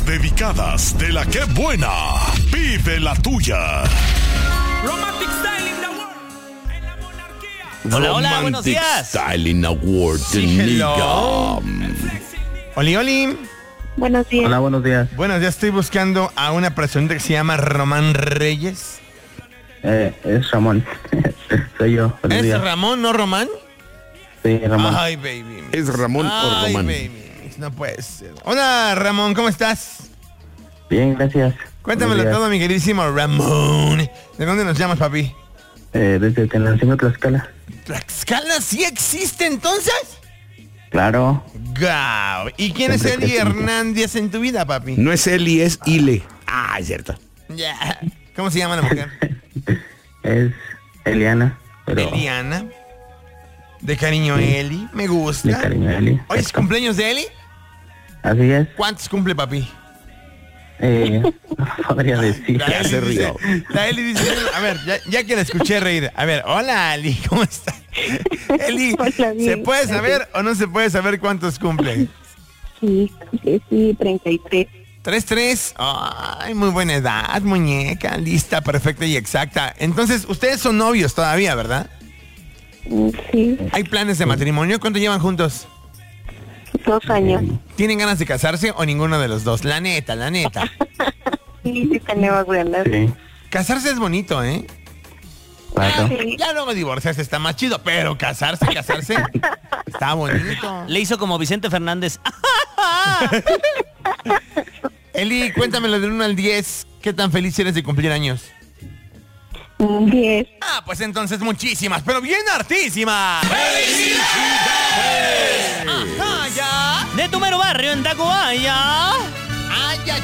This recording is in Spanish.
dedicadas de la que buena. Vive la tuya. Romantic Styling Award en la monarquía. Hola, hola, buenos días. Styling Award, Sí, hello. Oli, Oli. Buenos días. Hola, buenos días. Buenos días, estoy buscando a una persona que se llama Román Reyes. Es Ramón. Soy yo. Buenos ¿Es días. Ramón, no Román? Sí, Ramón. Ay, baby. ¿Es Ramón o Ay, Román? baby. No puede ser. Hola, Ramón, ¿cómo estás? Bien, gracias. Cuéntamelo Buenos días. todo, mi queridísimo Ramón. ¿De dónde nos llamas, papi? Desde Tenancingo, Tlaxcala. ¿Tlaxcala sí existe entonces? Claro. ¡Gau! ¿Y quién es Siempre Eli presente. Hernández en tu vida, papi? No es Eli, es Ile. Ah, es cierto. Ya. ¿Cómo se llama la mujer? Es Eliana. Pero Eliana. De cariño, Eli. Me gusta. de cariño, Eli. ¿Hoy es Exacto. cumpleaños de Eli? Así es. ¿Cuántos cumple, papi? No podría decir. La Eli se dice- rió. La Eli dice, a ver, ya que la escuché reír. A ver, hola, Eli, ¿cómo estás? Eli, Hola, ¿se bien, puede gracias. saber o no se puede saber cuántos cumple? Sí, 33. 3-3. Ay, muy buena edad, muñeca. Lista, perfecta y exacta. Entonces, ustedes son novios todavía, ¿verdad? Sí, ¿Hay planes de matrimonio? ¿Cuánto llevan juntos? 2 años. ¿Tienen ganas de casarse o ninguno de los dos? La neta, la neta. Sí, tenemos ganas. Sí, Casarse es bonito, ¿eh? claro. Sí. Ya luego divorciarse está más chido, pero casarse está bonito. Le hizo como Vicente Fernández. Eli, cuéntamelo del 1 al 10. ¿Qué tan feliz eres de cumplir años? 10. Ah, pues entonces muchísimas, pero bien hartísimas. Ajá, ya. De tu mero barrio en Tacubaya.